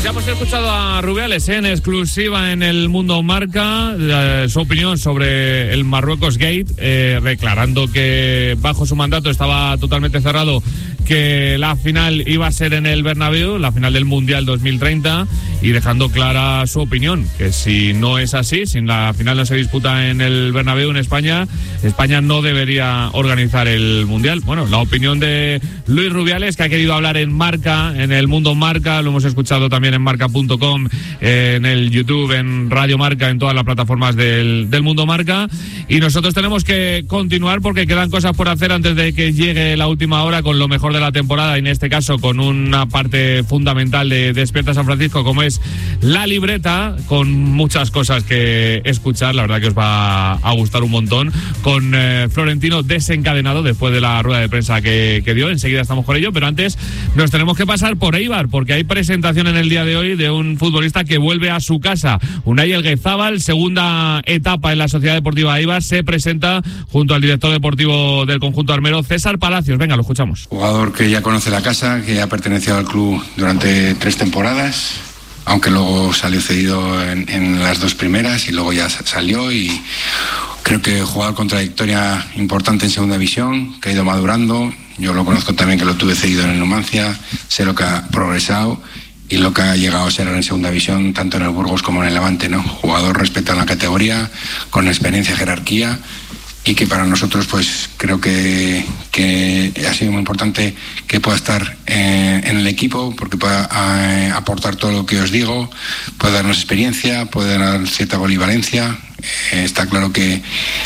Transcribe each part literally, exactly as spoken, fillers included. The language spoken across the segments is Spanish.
ya hemos escuchado a Rubiales en exclusiva en El Mundo Marca, eh, su opinión sobre el Marruecos Gate, eh, declarando que bajo su mandato estaba totalmente cerrado que la final iba a ser en el Bernabéu, la final del Mundial dos mil treinta, y dejando clara su opinión, que si no es así, si la final no se disputa en el Bernabéu en España, España no debería organizar el Mundial. Bueno, la opinión de Luis Rubiales, que ha querido hablar en Marca, en El Mundo Marca, lo hemos escuchado también en marca punto com, eh, en el YouTube, en Radio Marca, en todas las plataformas del, del Mundo Marca, y nosotros tenemos que continuar porque quedan cosas por hacer antes de que llegue la última hora con lo mejor de la temporada, y en este caso con una parte fundamental de Despierta San Francisco, como es la libreta, con muchas cosas que escuchar. La verdad que os va a gustar un montón, con eh, Florentino desencadenado después de la rueda de prensa que, que dio. Enseguida estamos con ello, pero antes nos tenemos que pasar por Eibar, porque hay presentación en el día de hoy de un futbolista que vuelve a su casa. Unai Elguezábal, segunda etapa en la Sociedad Deportiva Eibar, se presenta junto al director deportivo del conjunto armero, César Palacios. Venga, lo escuchamos. Jugador que ya conoce la casa, que ha pertenecido al club durante tres temporadas, aunque luego salió cedido en, en las dos primeras y luego ya salió, y creo que jugador con trayectoria importante en segunda división, que ha ido madurando. Yo lo conozco también, que lo tuve cedido en el Numancia, sé lo que ha progresado y lo que ha llegado a ser en segunda división, tanto en el Burgos como en el Levante, ¿no? Jugador respetado en la categoría, con experiencia, jerarquía, y que para nosotros pues creo que, que ha sido muy importante que pueda estar eh, en el equipo, porque pueda eh, aportar todo lo que os digo, puede darnos experiencia, puede dar cierta polivalencia. Eh, está claro que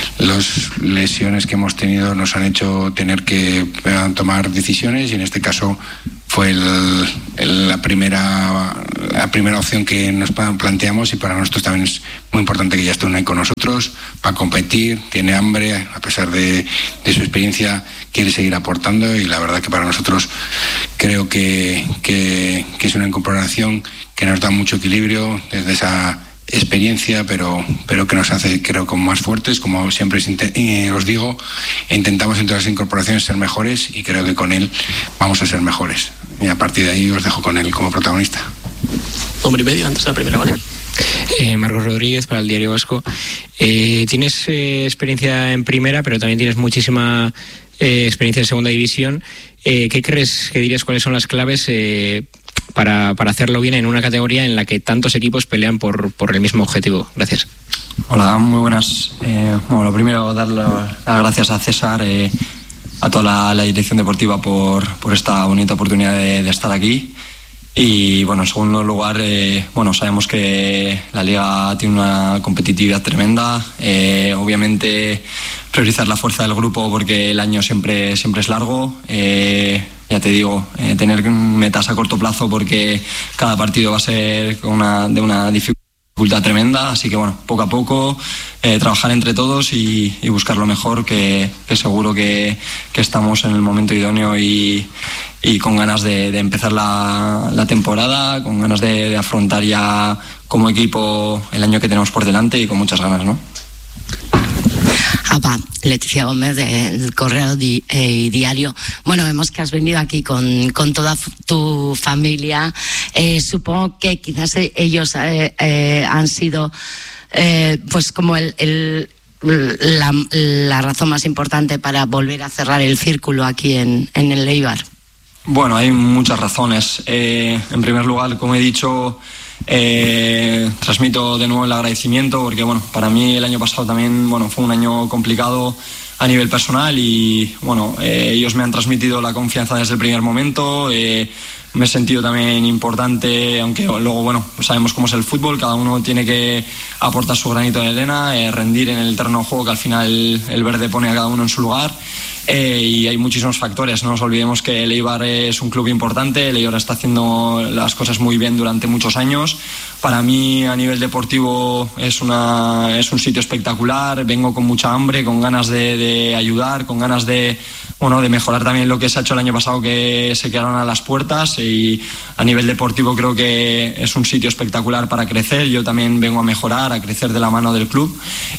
las lesiones que hemos tenido nos han hecho tener que eh, tomar decisiones, y en este caso fue el, el, la primera la primera opción que nos planteamos, y para nosotros también es muy importante que ya esté Unai con nosotros para competir. Tiene hambre, a pesar de, de su experiencia, quiere seguir aportando, y la verdad que para nosotros creo que, que, que es una incorporación que nos da mucho equilibrio desde esa experiencia, pero, pero que nos hace, creo, como más fuertes, como siempre eh, os digo, e intentamos entre las incorporaciones ser mejores, y creo que con él vamos a ser mejores, y a partir de ahí os dejo con él como protagonista. Hombre y medio antes de la primera, ¿vale? Eh, Marcos Rodríguez, para el Diario Vasco. Eh, tienes eh, experiencia en primera, pero también tienes muchísima eh, experiencia en segunda división. Eh, ¿Qué crees que dirías cuáles son las claves eh, para, para hacerlo bien en una categoría en la que tantos equipos pelean por, por el mismo objetivo? Gracias. Hola, muy buenas. Eh, bueno, lo primero, dar las gracias a César, eh, a toda la, la dirección deportiva por, por esta bonita oportunidad de, de estar aquí. Y bueno, en segundo lugar, eh, bueno, sabemos que la liga tiene una competitividad tremenda. Eh, obviamente priorizar la fuerza del grupo, porque el año siempre, siempre es largo. Eh, ya te digo, eh, tener metas a corto plazo, porque cada partido va a ser una, de una dificultad tremenda. Así que bueno, poco a poco, eh, trabajar entre todos y, y buscar lo mejor, que, que seguro que, que estamos en el momento idóneo y, y con ganas de, de empezar la, la temporada, con ganas de, de afrontar ya como equipo el año que tenemos por delante, y con muchas ganas, ¿no? Apa, Leticia Gómez del Correo di, eh, Diario. Bueno, vemos que has venido aquí con, con toda f- tu familia. Eh, supongo que quizás ellos eh, eh, han sido eh, pues como el, el la, la razón más importante para volver a cerrar el círculo aquí en, en el Eibar. Bueno, hay muchas razones. Eh, en primer lugar, como he dicho, eh, transmito de nuevo el agradecimiento, porque bueno, para mí el año pasado también, bueno, fue un año complicado a nivel personal, y bueno, eh, ellos me han transmitido la confianza desde el primer momento. Eh, me he sentido también importante, aunque luego, bueno, pues sabemos cómo es el fútbol, cada uno tiene que aportar su granito de arena, eh, rendir en el terreno de juego, que al final el, el verde pone a cada uno en su lugar. Eh, y hay muchísimos factores, no nos olvidemos que el Eibar es un club importante, el Eibar está haciendo las cosas muy bien durante muchos años. Para mí, a nivel deportivo, es, una, es un sitio espectacular, vengo con mucha hambre, con ganas de, de ayudar, con ganas de, bueno, de mejorar también lo que se ha hecho el año pasado, que se quedaron a las puertas. y a nivel deportivo creo que es un sitio espectacular para crecer. Yo también vengo a mejorar, a crecer de la mano del club,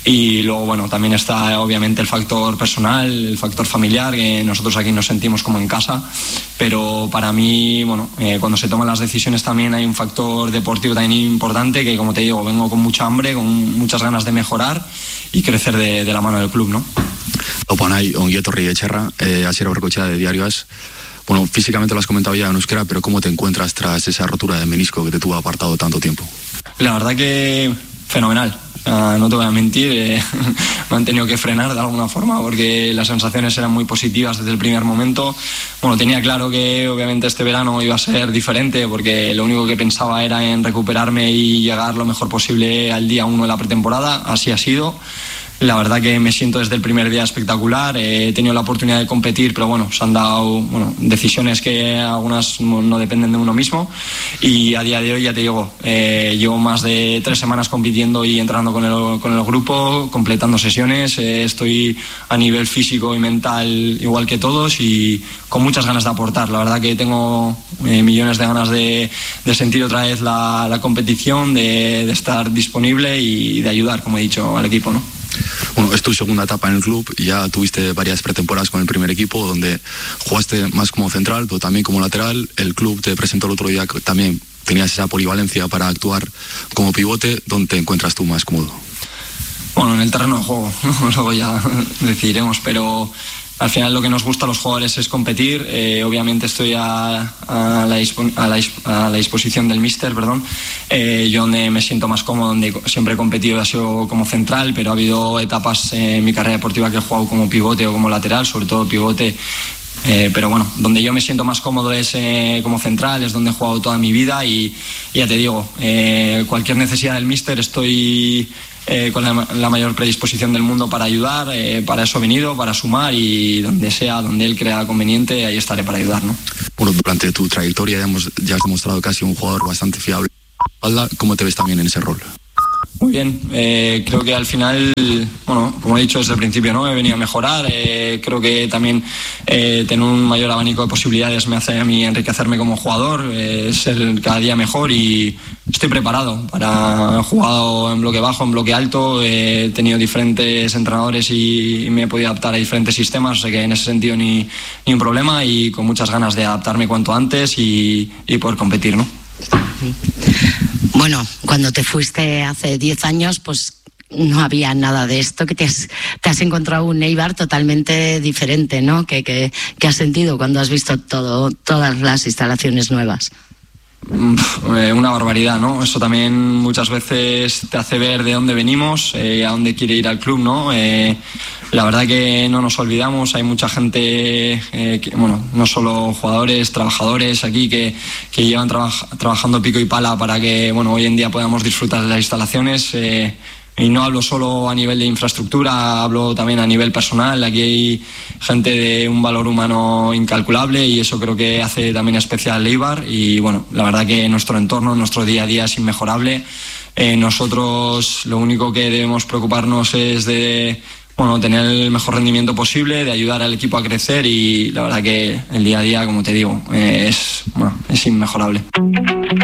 y luego bueno, también está obviamente el factor personal, el factor familiar, que nosotros aquí nos sentimos como en casa, pero para mí, bueno, eh, cuando se toman las decisiones también hay un factor deportivo también importante, que como te digo, vengo con mucha hambre, con muchas ganas de mejorar y crecer de, de la mano del club, ¿no? Opanay, Onguieto Rietxerra, eh, asier aurrekoetxea de Diario As. Bueno, físicamente lo has comentado ya en euskera, pero ¿cómo te encuentras tras esa rotura de menisco que te tuvo apartado tanto tiempo? La verdad que fenomenal. Uh, no te voy a mentir, eh, me han tenido que frenar de alguna forma porque las sensaciones eran muy positivas desde el primer momento. Bueno, tenía claro que obviamente este verano iba a ser diferente porque lo único que pensaba era en recuperarme y llegar lo mejor posible al día uno de la pretemporada. Así ha sido. La verdad que me siento desde el primer día espectacular. Eh, he tenido la oportunidad de competir, pero bueno, se han dado bueno, decisiones que algunas no, no dependen de uno mismo. Y a día de hoy, ya te digo, eh, llevo más de tres semanas compitiendo y entrenando con el, con el grupo, completando sesiones. Eh, estoy a nivel físico y mental igual que todos y con muchas ganas de aportar. La verdad que tengo eh, millones de ganas de, de sentir otra vez la, la competición, de, de estar disponible y de ayudar, como he dicho, al equipo, ¿no? Bueno, es tu segunda etapa en el club, ya tuviste varias pretemporadas con el primer equipo donde jugaste más como central, pero también como lateral. El club te presentó el otro día que también tenías esa polivalencia para actuar como pivote. ¿Dónde te encuentras tú más cómodo? Bueno, en el terreno de juego, luego ya decidiremos, pero al final lo que nos gusta a los jugadores es competir. Eh, obviamente estoy a, a, la dispo, a, la, a la disposición del míster, perdón. Eh, yo donde me siento más cómodo, donde siempre he competido ha sido como central, pero ha habido etapas en mi carrera deportiva que he jugado como pivote o como lateral, sobre todo pivote. Eh, pero bueno, donde yo me siento más cómodo es eh, como central, es donde he jugado toda mi vida y, y ya te digo, eh, cualquier necesidad del míster estoy eh, con la, la mayor predisposición del mundo para ayudar, eh, para eso he venido, para sumar y donde sea, donde él crea conveniente, ahí estaré para ayudar, ¿no? Bueno, durante tu trayectoria ya, hemos, ya has demostrado casi un jugador bastante fiable. ¿Cómo te ves también en ese rol? Muy bien, eh, creo que al final, bueno, como he dicho desde el principio, ¿no? He venido a mejorar, eh, creo que también eh, tener un mayor abanico de posibilidades me hace a mí enriquecerme como jugador, eh, ser cada día mejor y estoy preparado para, he jugado en bloque bajo, en bloque alto, eh, he tenido diferentes entrenadores y, y me he podido adaptar a diferentes sistemas, o sea que en ese sentido ni, ni un problema y con muchas ganas de adaptarme cuanto antes y, y poder competir, ¿no? Bueno, cuando te fuiste hace diez años, pues no había nada de esto, que te has, te has encontrado un Eibar totalmente diferente, ¿no? ¿Qué, qué, qué has sentido cuando has visto todo, todas las instalaciones nuevas? Una barbaridad, ¿no? Eso también muchas veces te hace ver de dónde venimos, eh, a dónde quiere ir al club, ¿no? Eh, la verdad que no nos olvidamos, hay mucha gente, eh, que, bueno, no solo jugadores, trabajadores aquí que, que llevan traba, trabajando pico y pala para que, bueno, hoy en día podamos disfrutar de las instalaciones. Eh, Y no hablo solo a nivel de infraestructura, hablo también a nivel personal. Aquí hay gente de un valor humano incalculable y eso creo que hace también especial Eibar. Y bueno, la verdad que nuestro entorno, nuestro día a día es inmejorable. Eh, nosotros lo único que debemos preocuparnos es de bueno, tener el mejor rendimiento posible, de ayudar al equipo a crecer y la verdad que el día a día, como te digo, eh, es, bueno, es inmejorable.